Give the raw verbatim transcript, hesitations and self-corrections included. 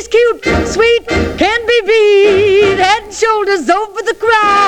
cute, sweet, can't be beat. Head and shoulders over the crowd.